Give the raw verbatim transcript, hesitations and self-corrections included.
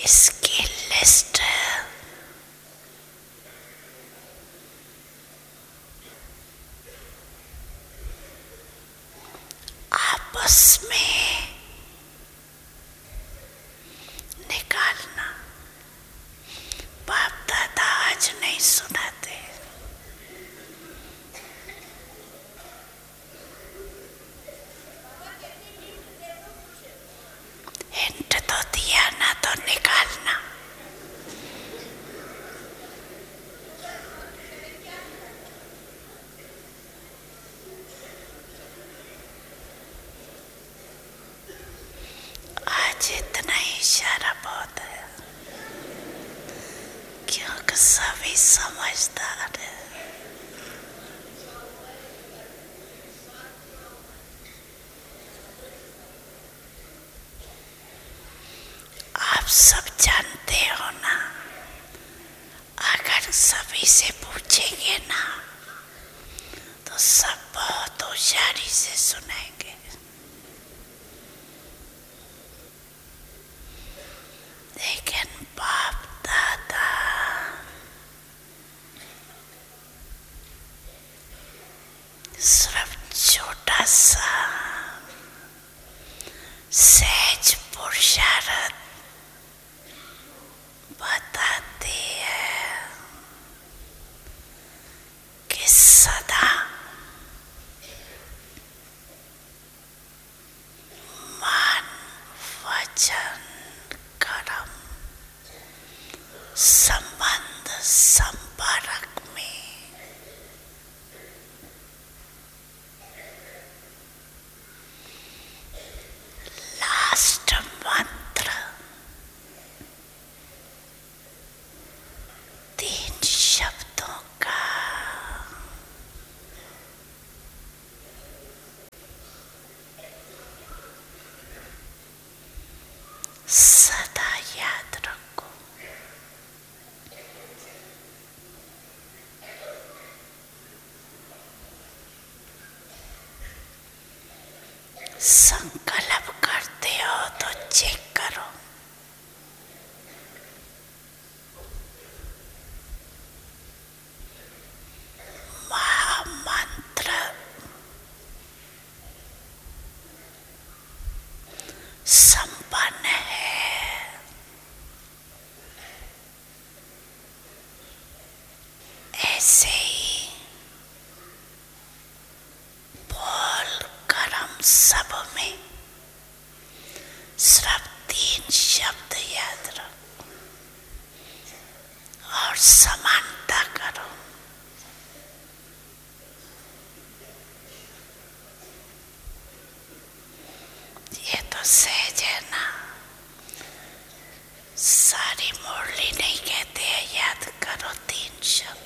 इसकी लिस्ट आपस में निकालना। बाप दादा आज नहीं सुनाते, हिंट तो दिया ना, तो निकालना। आज इतना ही इशारा बहुत है, क्योंकि सभी समझदार है। आप सब जानते हो ना, अगर सभी से पूछेंगे ना तो सब बहुत होशियारी से सुनेंगे। लेकिन बाप दादा सिर्फ छोटा सा सहज पुरुषार्थ बताते हैं कि सदा मन वचन कर्म संबंध संपर्क में लास्ट मंत्र तीन शब्दों का सदा याद रखो। संकल्प करते हो तो चेक करो। महामंत्र संपन्न है, ऐसे ही बोल कर्म सब में सिर्फ तीन शब्द याद रखो और समानता करो। ये तो सहज है ना, सारी मुरली नहीं कहते हैं, याद करो तीन शब्द।